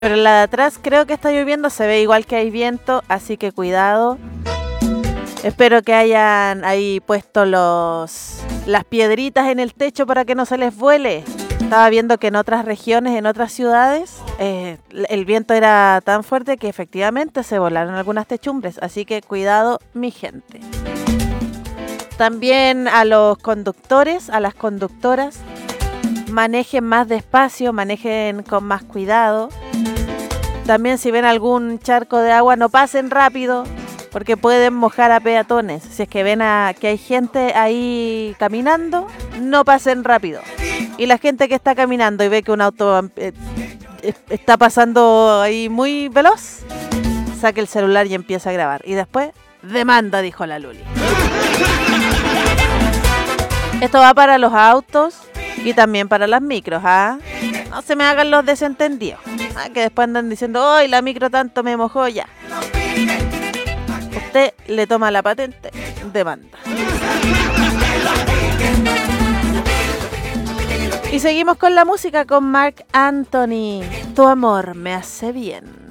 Pero la de atrás creo que está lloviendo, se ve igual que hay viento, así que cuidado. Espero que hayan ahí puesto las piedritas en el techo para que no se les vuele. Estaba viendo que en otras regiones, en otras ciudades, el viento era tan fuerte que efectivamente se volaron algunas techumbres. Así que cuidado, mi gente. También a los conductores, a las conductoras, manejen más despacio, manejen con más cuidado. También si ven algún charco de agua, no pasen rápido, porque pueden mojar a peatones. Si es que ven que hay gente ahí caminando, no pasen rápido. Y la gente que está caminando y ve que un auto está pasando ahí muy veloz, saque el celular y empieza a grabar. Y después, demanda, dijo la Luli. Esto va para los autos y también para las micros, ¿ah? No se me hagan los desentendidos. Que después andan diciendo, ¡ay, la micro tanto me mojó! Ya. Usted le toma la patente, demanda. Y seguimos con la música con Marc Anthony. Tu amor me hace bien.